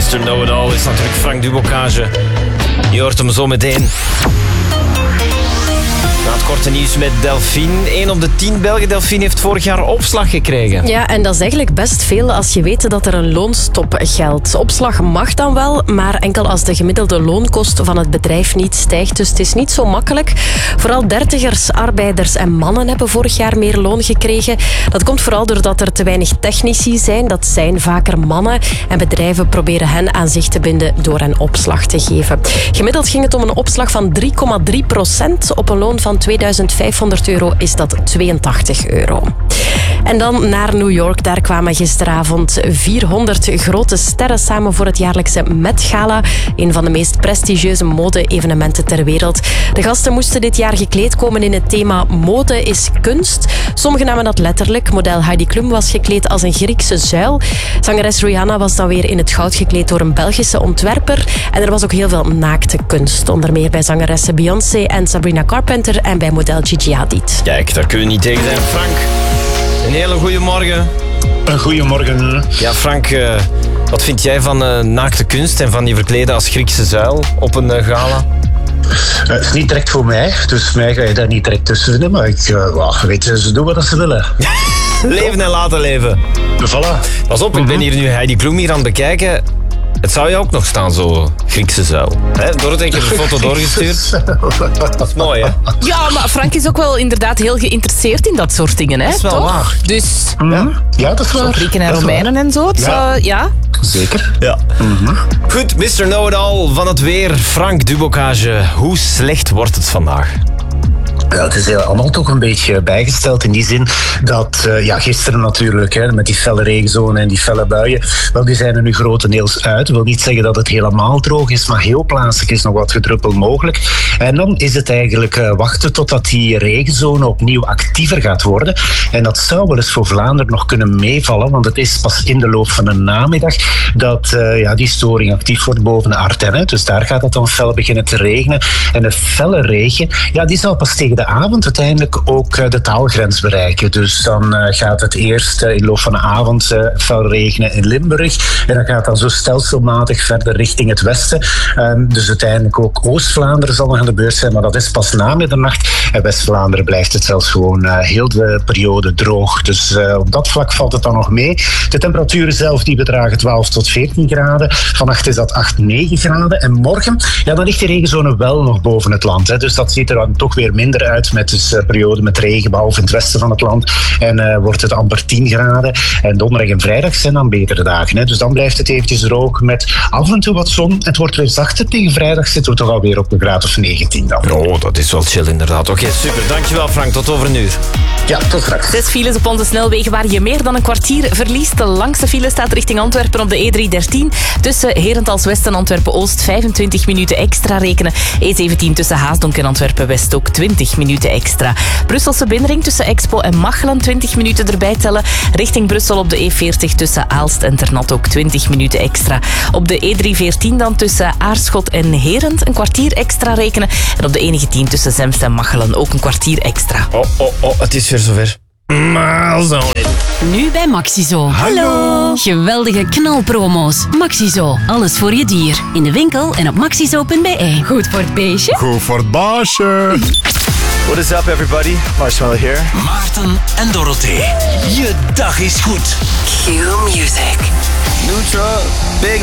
Mr. Know-it-all is natuurlijk Frank Dubocage. Je hoort hem zo meteen. Na het korte nieuws met Delphine. 1 op de 10 Belgen, Delphine, heeft vorig jaar opslag gekregen. Ja, en dat is eigenlijk best veel als je weet dat er een loonstop geldt. Opslag mag dan wel, maar enkel als de gemiddelde loonkost van het bedrijf niet stijgt. Dus het is niet zo makkelijk. Vooral dertigers, arbeiders en mannen hebben vorig jaar meer loon gekregen. Dat komt vooral doordat er te weinig technici zijn. Dat zijn vaker mannen. En bedrijven proberen hen aan zich te binden door hen opslag te geven. Gemiddeld ging het om een opslag van 3,3%. Op een loon van €2500 is dat €82. En dan naar New York. Daar kwamen gisteravond 400 grote sterren samen voor het jaarlijkse Met Gala. Een van de meest prestigieuze mode-evenementen ter wereld. De gasten moesten dit jaar gekleed komen in het thema Mode is kunst. Sommigen namen dat letterlijk. Model Heidi Klum was gekleed als een Griekse zuil. Zangeres Rihanna was dan weer in het goud gekleed door een Belgische ontwerper. En er was ook heel veel naakte kunst. Onder meer bij zangeressen Beyoncé en Sabrina Carpenter en bij model Gigi Hadid. Kijk, daar kun je niet tegen zijn. Frank, een hele goede morgen. Een goeiemorgen. Ja, Frank, wat vind jij van naakte kunst en van die verkleden als Griekse zuil op een gala? Het is niet direct voor mij, dus mij ga je daar niet direct tussen vinden. Maar ze doen wat ze willen. Leven en laten leven. Voilà. Pas op, ik ben hier nu Heidi Klum hier aan het bekijken. Het zou je ook nog staan, zo Griekse zuil. Dorothy, ik heb een foto doorgestuurd. Dat is mooi, hè? Ja, maar Frank is ook wel inderdaad heel geïnteresseerd in dat soort dingen, hè? Dat is wel toch? waar. Dus Ja, dat is waar. Grieken en Romeinen en zo. Ja. Zeker. Ja. Goed, Mr. Know-it-all van het weer. Frank Dubocage, hoe slecht wordt het vandaag? Ja, het is allemaal toch een beetje bijgesteld in die zin dat gisteren natuurlijk met die felle regenzone en die felle buien, wel, die zijn er nu grotendeels uit. Dat wil niet zeggen dat het helemaal droog is, maar heel plaatselijk is nog wat gedruppel mogelijk. En dan is het eigenlijk wachten totdat die regenzone opnieuw actiever gaat worden. En dat zou wel eens voor Vlaanderen nog kunnen meevallen, want het is pas in de loop van de namiddag dat die storing actief wordt boven de Ardennen. Dus daar gaat het dan fel beginnen te regenen. En de felle regen, die zal pas tegen de avond uiteindelijk ook de taalgrens bereiken. Dus dan gaat het eerst in de loop van de avond fel regenen in Limburg. En dan gaat dat zo stelselmatig verder richting het westen. Dus uiteindelijk ook Oost-Vlaanderen zal nog aan de beurt zijn, maar dat is pas na middernacht. En West-Vlaanderen blijft het zelfs gewoon heel de periode droog. Dus op dat vlak valt het dan nog mee. De temperaturen zelf die bedragen 12 tot 14 graden. Vannacht is dat 8, 9 graden. En morgen, dan ligt die regenzone wel nog boven het land. Hè. Dus dat ziet er dan toch weer minder uit met de periode met regen, behalve in het westen van het land. En wordt het amper 10 graden. En donderdag en vrijdag zijn dan betere dagen. Hè. Dus dan blijft het eventjes droog met af en toe wat zon. Het wordt weer zachter. Tegen vrijdag zitten we toch alweer op een graad of 19 dan. Oh, dat is wel chill inderdaad. Oké, super. Dankjewel Frank. Tot over een uur. Ja, tot straks. 6 files op onze snelwegen waar je meer dan een kwartier verliest. De langste file staat richting Antwerpen op de E313. Tussen Herentals West en Antwerpen-Oost 25 minuten extra rekenen. E17 tussen Haasdonk en Antwerpen-West ook 20 minuten extra. Brusselse binnenring tussen Expo en Machelen 20 minuten erbij tellen. Richting Brussel op de E40 tussen Aalst en Ternat ook 20 minuten extra. Op de E314 dan tussen Aarschot en Herent een kwartier extra rekenen. En op de E19 tussen Zemst en Machelen ook een kwartier extra. Oh, het is weer zover. Maar zo. Nu bij Maxizo. Hallo. Geweldige knalpromo's. Maxizo, alles voor je dier. In de winkel en op maxizo.be. Goed voor het beestje. Goed voor het baasje. What is up, everybody? Marshmallow here. Maarten en Dorothee. Je dag is goed. Q Music. Nutra, big